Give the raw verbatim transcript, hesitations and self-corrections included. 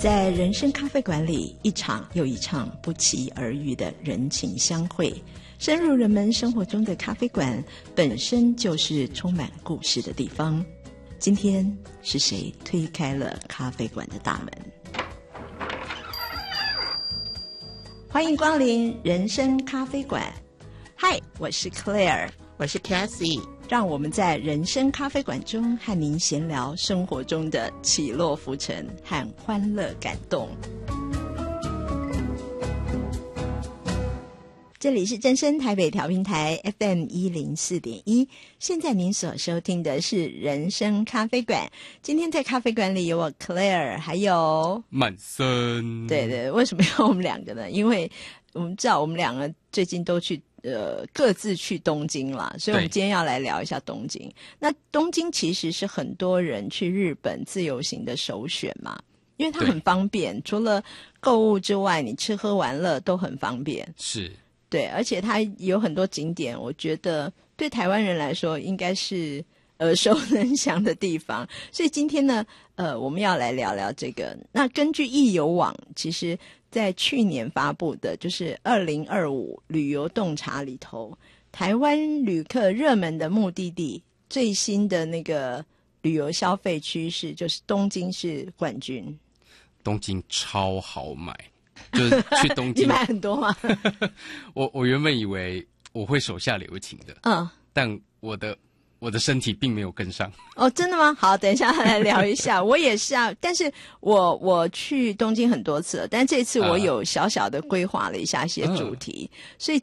在人生咖啡馆里，一场又一场不期而遇的人情相会，深入人们生活中的咖啡馆本身就是充满故事的地方。今天是谁推开了咖啡馆的大门？欢迎光临人生咖啡馆。嗨，我是 Claire， 我是 Cassie， 让我们在人生咖啡馆中和您闲聊生活中的起落浮沉和欢乐感动。这里是真声台北调频台 F M 一零四点一，现在您所收听的是人生咖啡馆。今天在咖啡馆里有我 Claire， 还有曼森。 对对，为什么要我们两个呢？因为我们知道我们两个最近都去呃各自去东京了，所以我们今天要来聊一下东京。那东京其实是很多人去日本自由行的首选嘛，因为它很方便，除了购物之外，你吃喝玩乐都很方便。 是。 对，而且它有很多景点，我觉得对台湾人来说应该是耳熟能详的地方。所以今天呢，呃，我们要来聊聊这个。那根据易游网，其实在去年发布的就是二零二五旅游洞察里头，台湾旅客热门的目的地最新的那个旅游消费趋势，就是东京是冠军。 东京超好买。就是去东京， 你买很多吗？ 我我原本以为我会手下留情的，嗯，但我的我的身体并没有跟上。 哦，真的吗？好，等一下来聊一下。我也是啊，但是我我去东京很多次了，但这次我有小小的规划了一下一些主题，嗯、所以